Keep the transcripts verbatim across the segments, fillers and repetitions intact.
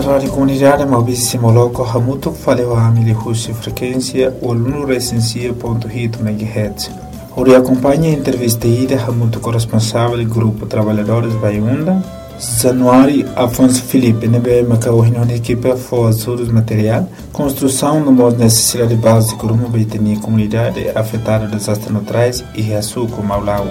Rádio Comunidade Maurício Moloco Hamuto faleu a Amili Russi frequência olnuresensia ponto hito megahertz. Ori acompanha a entrevista ida Hamuto corresponsável do Grupo Trabalhadores Baiunda, Januário Afonso Felipe, nebe macau reunião de equipe for ajudos material, construção no modo necessidade básica rumo baitenia comunidade afetada desastres naturais e reaçuco Maulau.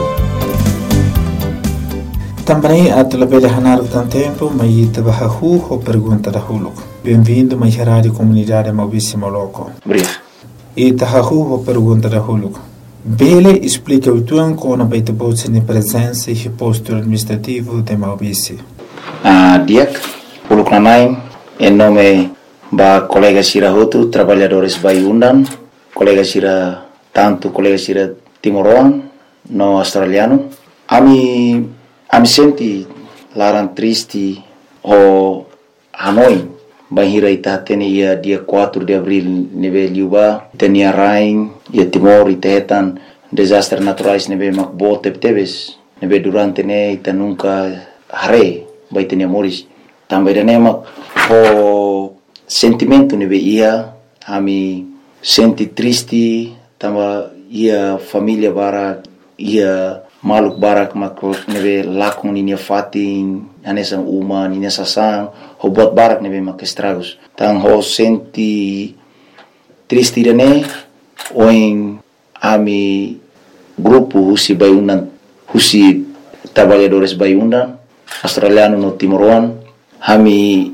Também a telebele hanar tanto tempo, mas tabahu ou pergunta da Huluco. Bem-vindo mais rádio comunidade Maurício Moloco. Obrigado. E tabahu ou pergunta da Huluco. Bele explica o tuan com a baita bolsa de presença e posto administrativo de Maurício. Ah, Diak, Huluco Nanai, em nome da colega Sira Hotu, trabalhadores Baiundan, colega Sira, tanto colega Sira Timoroan, no australiano. Ami Ami senti larang triste o Hanoi bahira ita tene ia dia quatro de abril nebe liuba tenia rain ia Timor itetan desastre naturais nebe makbo tebtebes nebe durante ne ita nunca hare bai tenia moris também ne mak o sentimento nebe ia ami senti triste tamba ia família bara ia maluk barak makro nebe lakon ninia fatin anesan uma ninia sasang ho buat barak nebe mak estragos tang ho senti triste dane oin ami grupo husi Baiundan husi trabalhadores Baiundan australiano no Timoroan hami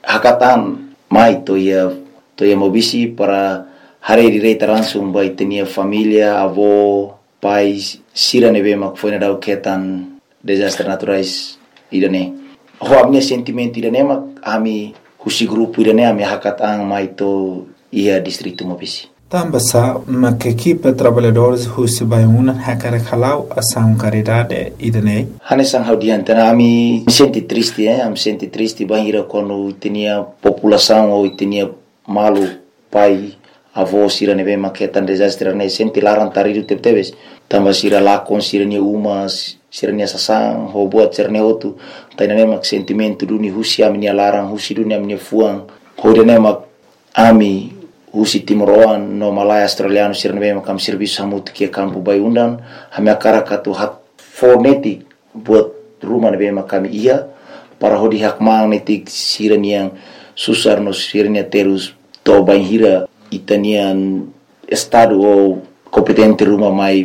hakatan mai to ia to ia mobisi para hari direita langsung bai tenia família avó pais sira nebe mak foi na dau ketan desastres naturais idane ho amne sentimento idane mak ami husi grupo idane ami hakatang mai to ia distrito Mobisi tambasa mak equipe trabalhadores husi Baiundan hakara khalau asam caridade idane hanesang haudian tana ami senti triste eh am senti triste bahira quando tinha população ou tinha malu pai avó sira nebe maketan desastre ne senti larang taridu tebtebes tamba sira lakon sira ni uma sira ni sasang ho buat cerne hotu taina ne mak sentimento duni husi ami larang husi duni ami fuang ho de ne mak ami husi Timoroan no Malaya australiano sira nebe makam serviço hamut ke kampu Baiundan hami akara katu hat foneti buat rumah nebe makam ia para hodi hak mang netik sira ni yang susar no sira ni terus to banhira itanian estado ou competente rumah mai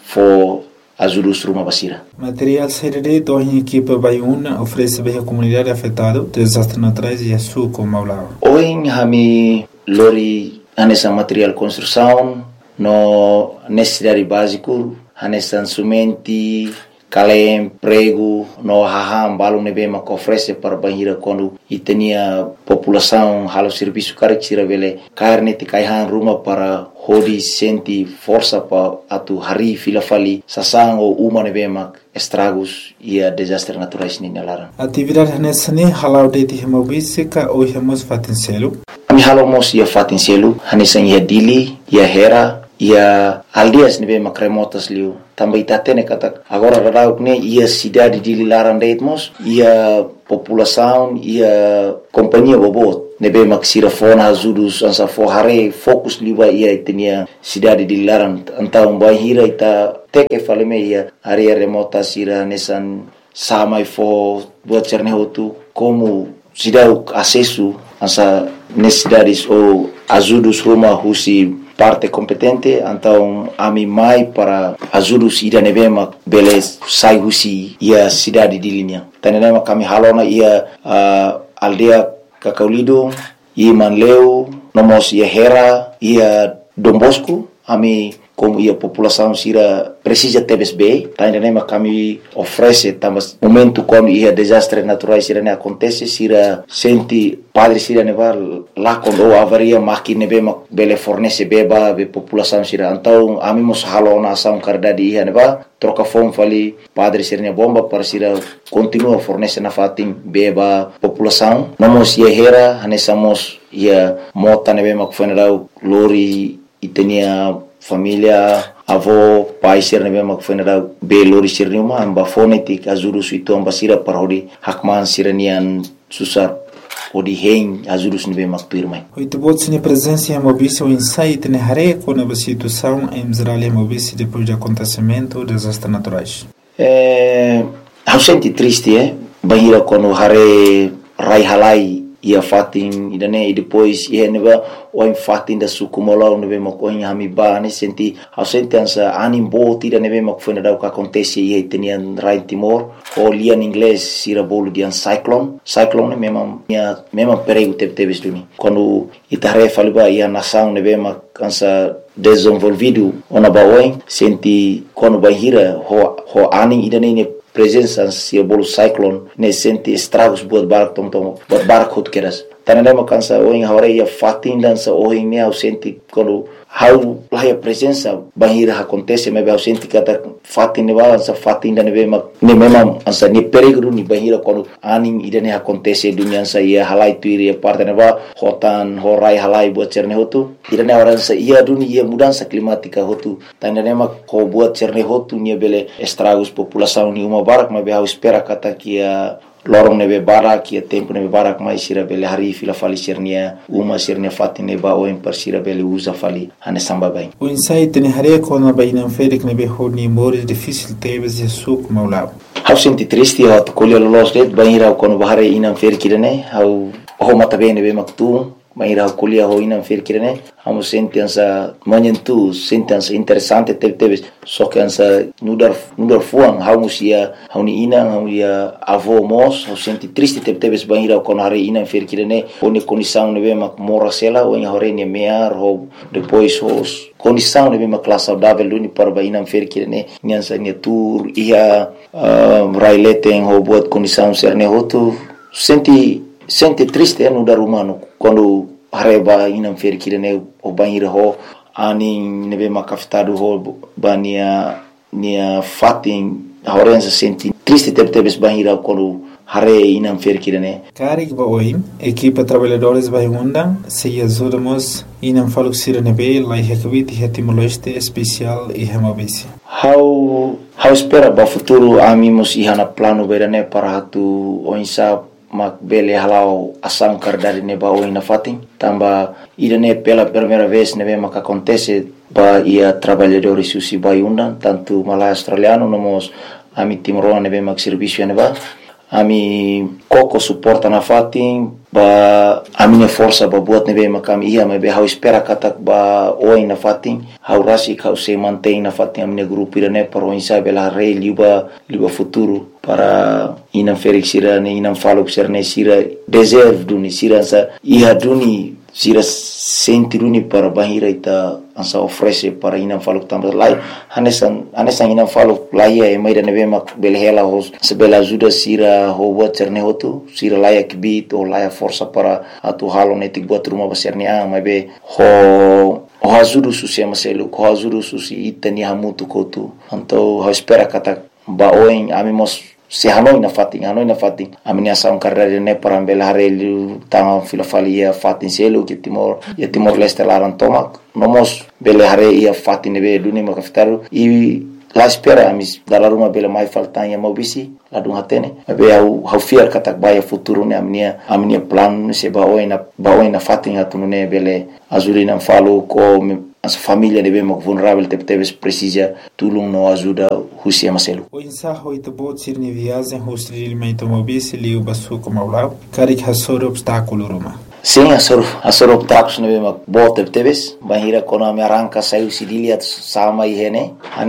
for ajudos rumah basira. Material serede do em equipe Baiundan oferece bem a comunidade afetada desastres naturais e açúcar Maulau. Hoje hami lori anessa material construção no necessidade básico anessa sumenti kalem prego no haham balu nebe mak oferece para banhira quando itania população halo serviço carexira vele carne te kaihan rumah para hodi senti força pa atu hari fila fali sasang o uma nebe mak estragos ia desastre naturais ni nalaran atividade nessa ne halau de ti Maurício ka o hemos fatincelo ami halo mos ia fatincelo hanesan ia dili ia hera ia aldeas nebe mak remotas liu também tatene kata agora rarau ne ia cidade de Lilaran deitmos ia população ia companhia bobot nebe mak sira fona ajudos ansa forhare fokus liba ia tenia cidade de Lilaran antau bahira ita teke faleme ia area remota sira nesan samai fo buat cerne hotu como cidade acesso ansa necessidades ou ajudos rumah husi parte competente então ami mai para ajudos ida nebema beles sai husi ia cidade de linha tanema kami halona ia uh, aldea Kakaulido ia Manleu nomos ia Hera ia Dombosco ami como ia população sira precisa tebes bem tanema kami oferece tamas momento quando ia desastre naturais sira ne acontece sira senti padre sira neva lá quando avaria máquina bema bele fornece beba be população sira então amimos halona ação cardade ia neva troca fome fali padre sira ne bomba para sira continua fornece na fatin beba população nomos ia Hera hanesamos ia mota nebema kufenarau lori itenia família avó pai sirne bema kufenarau be lori sirne uma amba fonetik azuru suitu amba sira parodi hakman siranian susar o de rei ajudos nível mactuir-mai. Oito botes na presença em Mobice o insight na área com a situação em Israel e Mobice depois do acontecimento dos desastres naturais. É, eu senti triste, é? Bahira quando hare rai halai ia fatin idane e depois ia neba o em fatin da sukumola nebe makoin hamiba ne senti eu senti ansa anim boti da nebe mak foi nada o que acontece ia tenian rai Timor o lia em inglês sira bolo de cyclone cyclone mesmo minha mesmo perigo teve teve duni quando itare faliba ia nação nebe mak ansa desenvolvido ona baoin senti quando bahira ho ho aning idane ne presença se bolo cyclone ne senti estragos buat barco tom tom buat barco keras tanema kansa o em hora ia fatin dança o em me senti quando how lá a presença bahira acontece me eu senti kata fatin ne balança fatin da nebe ma ne memam ansa ni perigo ni bahira quando aning idane acontece dunia sa ia halai tuiri parte ne ba hotan horai halai buat cerne hotu idane orang sa ia dunia ia mudança climática hotu tanema ko buat cerne hotu ni bele estragos população ni uma barak ma eu espera kata kia lorong nebe barak ia tempo nebe barak mai sira bele hari fila fali sirnia uma sirnia fatine ba o em par sira bele usa fali ane samba bem o insight ne hare com a baina ferik nebe honi mores difícil tebes de suco maulao eu senti triste eu colher los det baira quando bahare inam ferik irene eu o mata bem nebe maktu Maira kuliah ho inam fer kirene amo sentença manhentu sentença interessante teve teve só que ansa nudar nudar fuang hamusia hauni inang hauia avô mos eu senti triste teve teve banira con hare inam fer kirene oni condição nebe mak mora sela o em hore ne mear ho depois os condição nebe mak classe saudável luni para inam fer kirene nyansa ne tour ia raileten ho buat condição serne hotu senti sente triste no dar humano quando areba inam fer kirene o banheiro ho ani nebe makafitado ho bania nia fatin horenza senti triste tebe tebe banheiro quando hare inam fer kirene Karik ba oi equipa trabalhadores vai unda se ajudamos inam faluk sira nebe lai hekvit hetimoloste especial e hemabisi how how espera ba futuro amimos ihana plano berane para hatu oinsa mak bele halau asam kardari neba o ina fatin tamba idane pela primeira vez nebe mak acontece ba ia trabalhadores susi bai undan tanto malai australiano nomos ami timoro nebe mak serviço neba ami koko suporta na fatin ba a minha força ba buat nebe mak ami ia me be hau espera katak ba o ina fatin hau rasi kau se mantém na fatin a minha grupo idane para o insa bela rei liba liba futuro para inam ferik sira ne inam faluk sira sira deserve duni sira sa ia duni sira senti duni para bahira ita ansa oferece para inam faluk tambah lai hanesan hanesan inam faluk lai e mai dane be mak belhela hos sebela ajuda sira ho buat cerne hotu sira lai kibit o lai força para atu halo netik buat rumah besarne a mai be ho o ajuda susema selu ho ajuda susi itani hamutu kotu então ho espera kata ba oin amimos se hanoi na fatin hanoi na fatin aminia saun carreira ne para bela harelu tanga filofalia fatin selo que timor e timor leste laran tomak nomos bela hare ia fatin be duni makaftaru e la espera amis dalar uma bela mai faltan ya mobisi la dun hatene be au hau fiar katak baya futuro ne aminia aminia plan se ba oina ba oina fatin atune bele azulina falo ko as família de bem vulnerável teve teve precisa tulung no ajuda husia maselu o insaho ito bot sirni viagem hostri meito mobisi liu basu como ao karik hasor obstáculo roma sim hasor hasor obstáculos ne bem bot teve teve bahira kona me arranca saiu sidilia sama ihene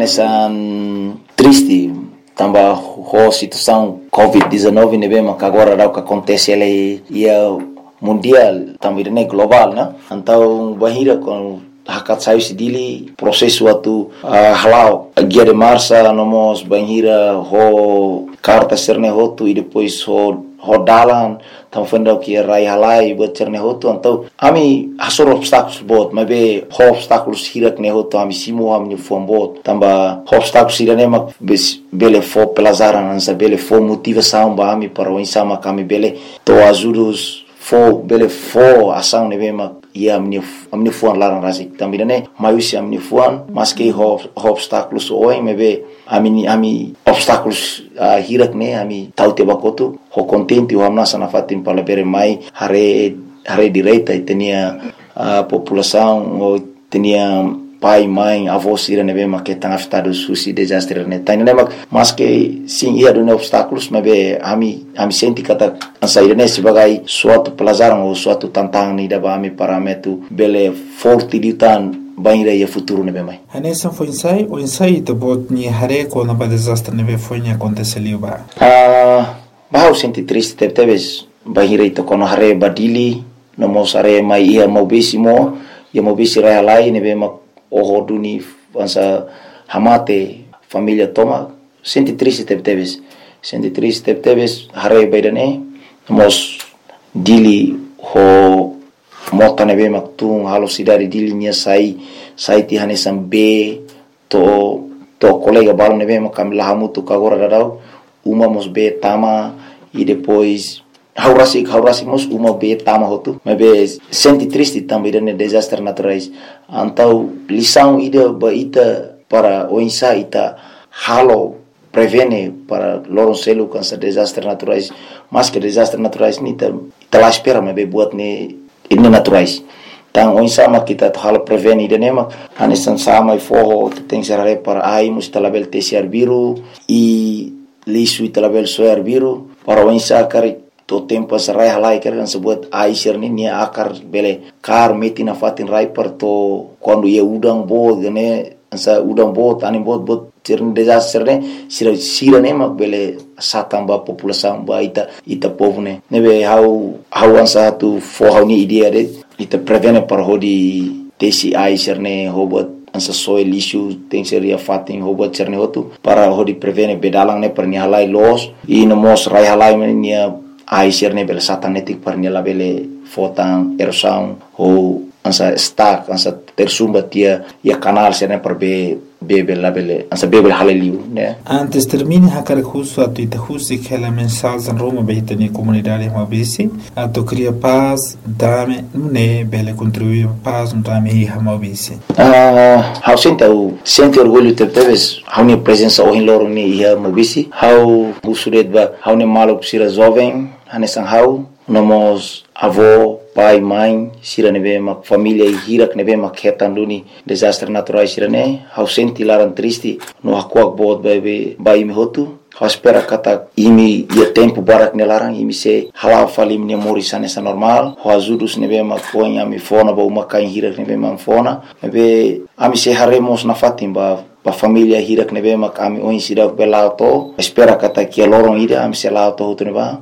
anesan triste tamba ho situação covid dezenove ne bem agora dá o que acontece ele ia mundial também ne global né então bahira com hakat sayu sidili proses suatu uh, halau guia de marcha nomos banhira ho carta serne hotu e depois ho rodalan tam fenda que rai halai buat serne hotu então ami hasor obstáculos bot mas be ho obstáculos hirak ne hotu ami simo ami fombot tamba obstáculos irane mak bele fo pelazaran ansa bele fo motivação ba ami para o insama kami bele to ajudos fo bele fo ação ne be mak ia amin'ny amin'ny foan laran razik tambirane maiusi amin'ny foan maske ho obstacles oi mebe ami ami obstacles uh, hirak ne ami taute bakotu ho contenti ho amna sana fatim palabere mai hare hare direita tenia uh, população o tenia pai mãe avós ira nebe make tanga fitado susi desastre ne tani nema maske sim ia do obstáculos mebe ami ami senti kata ansaire ne sebagai suatu pelajaran ou suatu tantangan ni daba ami parametu bele forte ditan banira ia futuro nebe mai anessa foi ensai o ensai te bot ni hare ko na ba desastre nebe foi ni aconteceu ba ah ba senti triste te teves banira ito kono hare badili no mosare mai ia mobisimo ia mobisi rai lai nebe mak oho duni ansa hamate família toma senti triste teve teves senti triste teve teves hare baidane mos dili ho mota nebe maktung halo sidari dili nia sai sai ti hane sambe to to colega balo nebe makam lahamutu kagora dadau uma mos be tama e depois haurasi haurasi mos uma be tama hotu mebe senti triste também dane desastre naturais antau lição ida baita para o insa ita halo prevene para loron selu cansa desastre naturais mas que desastre naturais ni ta ita la espera mebe buat ne ini naturais tang o insa ma kita halo prevene ida nema anesan sama i forro tem serare para ai mus talabel tesiar biru e lisu talabel soar biru para o insa kari to tempo sarai halai kan sebut aisir ni nia akar bele kar metina fatin rai per to quando ia udang bo gane ansa udang bo tani bot bot tirn desastre ne sira sira ne mak bele satamba população ba ita ita povne nebe hau hau ansa tu fo hau ni idea de ita prevene par hodi tesi aisir ne hobot ansa soil issue tem seria fatin hobot cerne hotu para hodi prevene bedalang ne per ni halai los i no mos rai halai nia aisir ne bel satanetik par ni la bele fotan erosão ou ansa stack ansa tersumba tia ia canal serne per be bebe la bele ansa bebe haleliu ne antes termine hakar justo a tu ita justi que la mensagem en Roma behita ni comunidade mabisi a to cria paz dame ne bele contribuir paz no dame hi mabisi ah how senta o sente orgulho te teves how ni presença o in loro ni hi mabisi how usuret ba how ni malo sira jovem hanesan how nomos avô pai mãe sira nebe mak família hirak nebe mak hetanduni desastre naturais sira ne how senti laran triste no hakuak bot bebe bai mi hotu how espera kata imi ia tempo barak ne larang imi se halal falim ne morisane sa normal how azudus nebe mak poin ami fona ba umakai hirak nebe mak fona nebe ami se haremos na fatimba pa família hirak nebe mak ami oin sidak belauto espera kata kia lorong ida ami se lauto hotu neba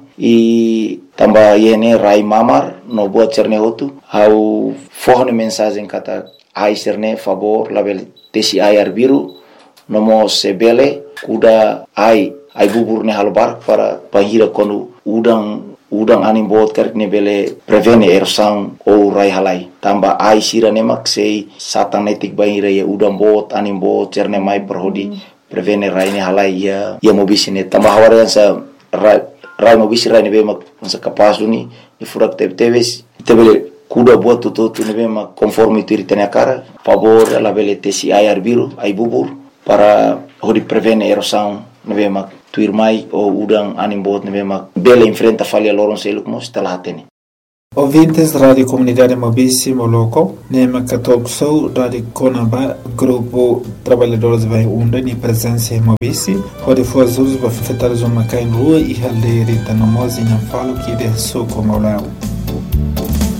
e tamba yene rai mamar no buat cerne hotu hau fohne mensagem kata ai cerne favor label tesi ayar biru nomo sebele kuda ai ai bubur ne halbar para pahira konu udang udang anim bot karek ne bele prevene erosão ou rai halai tamba ai sira ne mak sei satanetik bahira ya udang bot anim bot cerne mai perhodi prevene rai ne halai ya ya mobisine tamba hawarian sa rai rai mobisi rai ne be mak sa kapas duni ni furak te teves tebele kuda buat tutu tu ne be mak conforme tu ritene cara favor la bele tesi ayar biru ai bubur para hodi prevene erosão ne be mak tuir mai ou udang anim bot ne be mak bele enfrenta falha loron seluk mos talatene ouvintes da Rádio Comunidade Mabisi Moloko, Nema Katok Sou, Rádio Conaba, Grupo Trabalhadores Vai Unda, ni presença em Mabisi, onde foi as usos para afetar os homens em rua e halderita no moz e não falo que de sou como lá.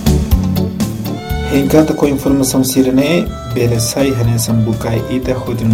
Encanta com informação sirene, beleza e hanesan bukai ita